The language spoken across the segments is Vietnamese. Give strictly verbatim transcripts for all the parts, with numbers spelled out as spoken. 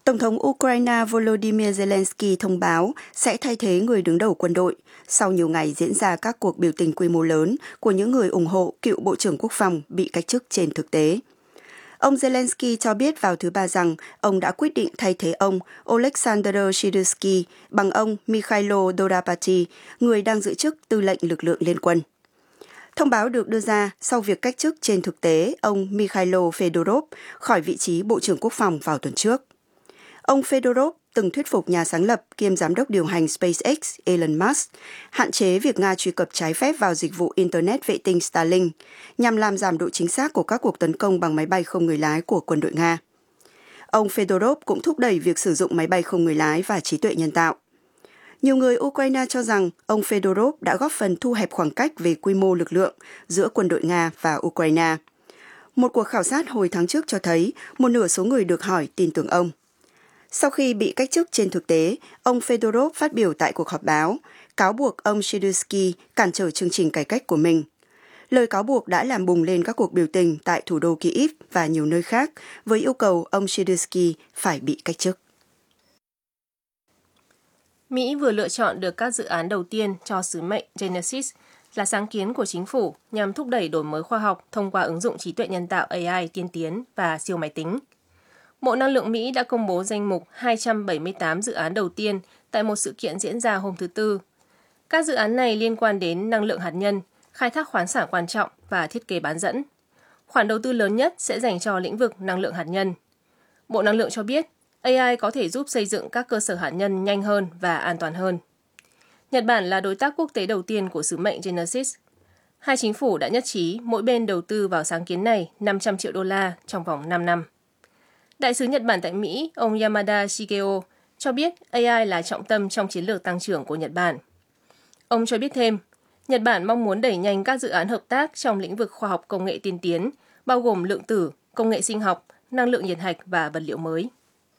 Tổng thống Ukraine Volodymyr Zelensky thông báo sẽ thay thế người đứng đầu quân đội sau nhiều ngày diễn ra các cuộc biểu tình quy mô lớn của những người ủng hộ cựu Bộ trưởng Quốc phòng bị cách chức trên thực tế. Ông Zelensky cho biết vào thứ Ba rằng ông đã quyết định thay thế ông Oleksandr Sirsky bằng ông Mikhailo Dorapati, người đang giữ chức tư lệnh lực lượng liên quân. Thông báo được đưa ra sau việc cách chức trên thực tế ông Mikhailo Fedorov khỏi vị trí Bộ trưởng Quốc phòng vào tuần trước. Ông Fedorov từng thuyết phục nhà sáng lập kiêm giám đốc điều hành SpaceX Elon Musk hạn chế việc Nga truy cập trái phép vào dịch vụ Internet vệ tinh Starlink nhằm làm giảm độ chính xác của các cuộc tấn công bằng máy bay không người lái của quân đội Nga. Ông Fedorov cũng thúc đẩy việc sử dụng máy bay không người lái và trí tuệ nhân tạo. Nhiều người Ukraine cho rằng ông Fedorov đã góp phần thu hẹp khoảng cách về quy mô lực lượng giữa quân đội Nga và Ukraine. Một cuộc khảo sát hồi tháng trước cho thấy một nửa số người được hỏi tin tưởng ông. Sau khi bị cách chức trên thực tế, ông Fedorov phát biểu tại cuộc họp báo, cáo buộc ông Sirsky cản trở chương trình cải cách của mình. Lời cáo buộc đã làm bùng lên các cuộc biểu tình tại thủ đô Kyiv và nhiều nơi khác với yêu cầu ông Sirsky phải bị cách chức. Mỹ vừa lựa chọn được các dự án đầu tiên cho sứ mệnh Genesis là sáng kiến của chính phủ nhằm thúc đẩy đổi mới khoa học thông qua ứng dụng trí tuệ nhân tạo A I tiên tiến và siêu máy tính. Bộ Năng lượng Mỹ đã công bố danh mục hai trăm bảy mươi tám dự án đầu tiên tại một sự kiện diễn ra hôm thứ Tư. Các dự án này liên quan đến năng lượng hạt nhân, khai thác khoáng sản quan trọng và thiết kế bán dẫn. Khoản đầu tư lớn nhất sẽ dành cho lĩnh vực năng lượng hạt nhân. Bộ Năng lượng cho biết A I có thể giúp xây dựng các cơ sở hạt nhân nhanh hơn và an toàn hơn. Nhật Bản là đối tác quốc tế đầu tiên của sứ mệnh Genesis. Hai chính phủ đã nhất trí mỗi bên đầu tư vào sáng kiến này năm trăm triệu đô la trong vòng năm năm. Đại sứ Nhật Bản tại Mỹ, ông Yamada Shigeo, cho biết A I là trọng tâm trong chiến lược tăng trưởng của Nhật Bản. Ông cho biết thêm, Nhật Bản mong muốn đẩy nhanh các dự án hợp tác trong lĩnh vực khoa học công nghệ tiên tiến, bao gồm lượng tử, công nghệ sinh học, năng lượng nhiệt hạch và vật liệu mới.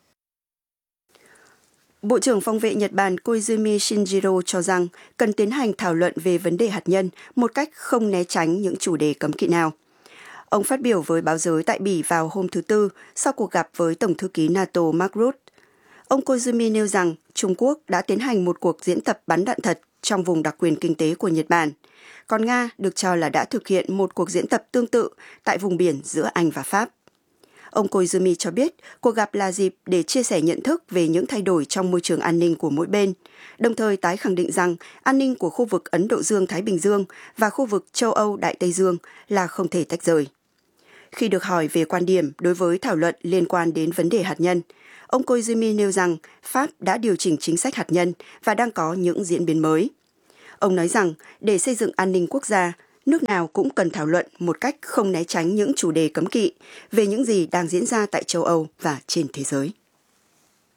Bộ trưởng Phòng vệ Nhật Bản Koizumi Shinjiro cho rằng cần tiến hành thảo luận về vấn đề hạt nhân một cách không né tránh những chủ đề cấm kỵ nào. Ông phát biểu với báo giới tại Bỉ vào hôm thứ Tư sau cuộc gặp với Tổng thư ký NATO Mark Rutte. Ông Koizumi nêu rằng Trung Quốc đã tiến hành một cuộc diễn tập bắn đạn thật trong vùng đặc quyền kinh tế của Nhật Bản, còn Nga được cho là đã thực hiện một cuộc diễn tập tương tự tại vùng biển giữa Anh và Pháp. Ông Koizumi cho biết cuộc gặp là dịp để chia sẻ nhận thức về những thay đổi trong môi trường an ninh của mỗi bên, đồng thời tái khẳng định rằng an ninh của khu vực Ấn Độ Dương-Thái Bình Dương và khu vực châu Âu-Đại Tây Dương là không thể tách rời. Khi được hỏi về quan điểm đối với thảo luận liên quan đến vấn đề hạt nhân, ông Koizumi nêu rằng Pháp đã điều chỉnh chính sách hạt nhân và đang có những diễn biến mới. Ông nói rằng để xây dựng an ninh quốc gia, nước nào cũng cần thảo luận một cách không né tránh những chủ đề cấm kỵ về những gì đang diễn ra tại châu Âu và trên thế giới.